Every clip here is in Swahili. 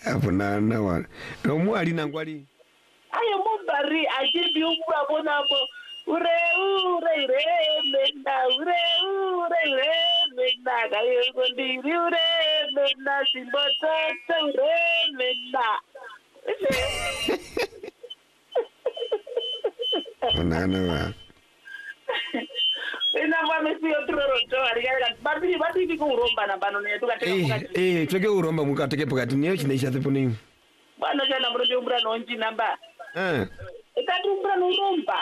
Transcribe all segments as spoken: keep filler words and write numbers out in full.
Hapo na na wa. No mwali na ngwali. Ayo mumbari ajibi umbwa bonabo. Ure ure ure menda ure ure ure menda kayo kondiri ure menda simbota ure menda. Na na wa. Ina mama si otro roto ariga bati bati biko uromba na bano ne tukateka Eh eh tweke uromba mukateke pokati niyo chinaisha tepo ni. Bana jana mrudi umbra nonji namba. Eh. Ikati umbra uromba.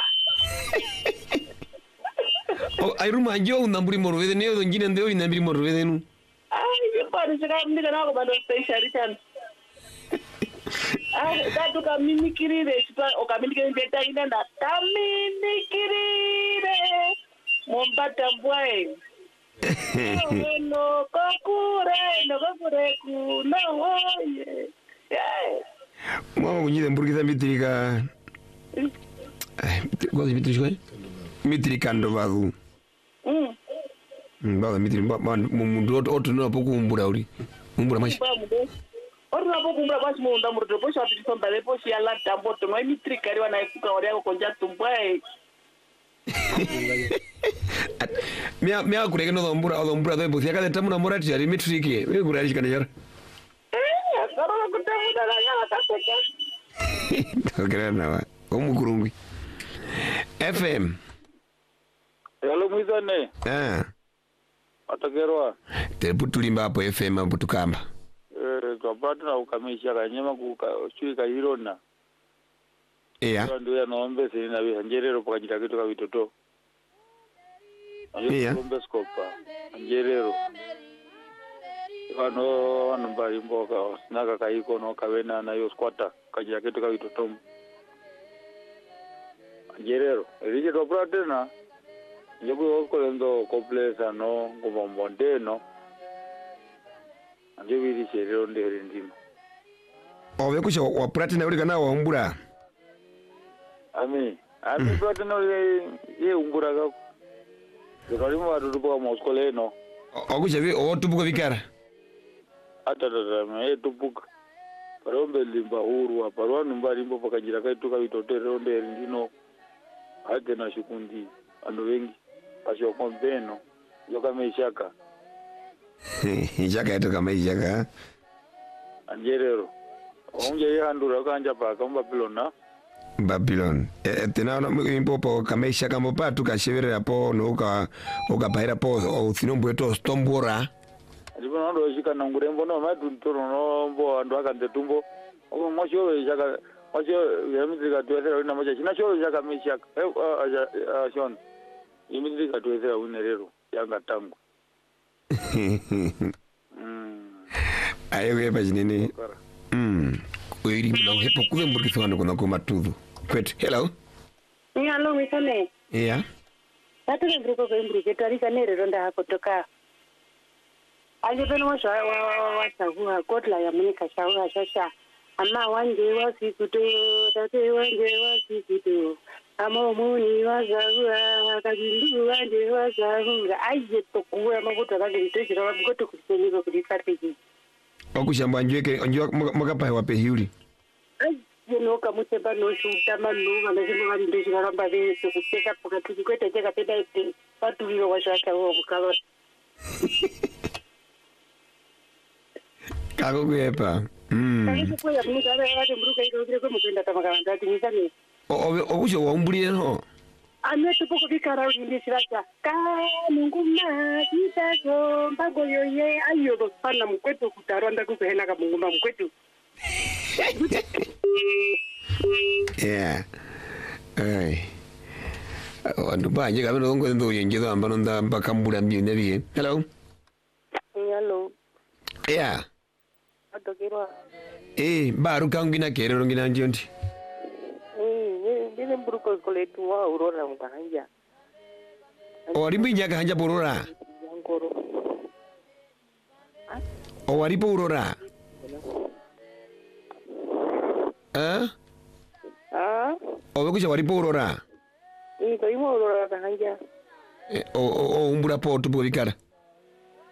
Oh airuma njo unamburi morwede ne yo ngine ndio inambiri morwede nu. Ai bana sika mndika nako bado special richan. Ah katu kaminikirire sipa okaminikirire ndeta ina na kaminikirire. Mombata mbwae. No kokure no kokure ku no oye. Yeah. Mama kunyide mburgiza mitrika. Eh, gozi mitrika. Mitrika ndo vadu. Mm. Mm, baba mitri mundu oto no poku umbura uri. Umbura mashi. Oto no poku umbura basi munda murdo posha bitisa mbale poshi ala tambo to no mitrika ri wana ikuka ori yako konja tumbwae. Mia mia kureke no umbura umbura do bosi akade tamu na morati ari mitrike. We kurari kana yara. Eh, saro kutamu dala yala kaseka. Tokera na wa. Omukurungwi. F M. Hello mwizane. Ah. Atakerwa. Teputulimba hapo F M hapo tukamba. Eh, twapata na ukamisha kanyema kuka chui kairona. Iya. Ndio ya naombe sini na bihanjerero pakajita kitu ka bitoto. Iya. Naombe skopa. Anjerero. Kano nambari mboka naga kaiko no kawena na yo squatter kajita kitu ka bitoto. Anjerero. Elije twapata tena. Njoku okolendo komplesa no ngomombe no. Anjo biri sherero ndere ndimo. Owe kusha wa platina uri kana wa umbura. Ami, ami platina ye ye umbura ga. Yorimo adu bo moskole no. Okusha vi o tubuko vikara. Ata ata me tubuka. Parombe limba huru apa rwanu mbari mbo pakajira kaitu ka bitotero ndere ndino. Ate na shukundi ando wengi. Pasho kombeno yoka meishaka. Ishaka yetu kama ishaka. Anjerero. Onje yahandura kanja pa kamba pilona. Babylon. E, tena impopo kama ishaka mpopa tukashevere hapo no uka ukapaira po uthinombo eto stombora. Ndipo ndo shika na ngurembo no madu ntoro no mbo ando akande tumbo. Omo mosho ishaka mosho yamizika tuwethera na moja china sho ishaka meishaka. Eh a shon. Yamizika tuwethera unerero yanga tangu. Mm. Ayo wepa jinene. Mm. Oiri mna hepo kuwe mburkithi wano kuna kuma tudu. Kwet, hello. Hello misane. Yeah. Tatu ke grupo ko imbrike tari kanere ronda hako toka. Aje pelo mo sha wa wa wa sahu kotla ya muni ka shawa shasha. Amma wanje wa sikuto tate wanje wa sikuto. Amo muni wa sahu kabindu wanje wa sahu. Aje to kuwe mabuta ka ngito shira wa goto kuseni ko kudikati. Okushamba njweke njwa makapahe wape hiuli. Aje no kamutemba no shuta manu kana zimo ngani ndo shira ramba be so kuteka pokati kwete teka peda ite. Watu wio wa shaka wo bukalo. Kako kuepa. Mm. Kaiso kwa ya mnu kana ya mruka iko kile kwa mkwenda tamakanda timisani. O okusho wa umbuli no. Ame tupo kubikara uli shiraka. Ka munguma kitazo mbago yoye ayo do pana mkwetu kutaronda kuhena ka munguma mkwetu. Yeah. Ai. Wandu banje kabino dongo ndo yenjedo ambano nda bakambula mbi nebi. Hello. Hello. Yeah. Atokirwa. Eh, baru kangina kero ngina njondi. Eh, ndine mburuko koletu wa urora mutahanja. O rimbi nyaka hanja borora. Ngoro. O waripo urora. Eh? Ah? O wekusha waripo urora. Eh, ko imo urora tahanja. O o umbura po tupo vikara.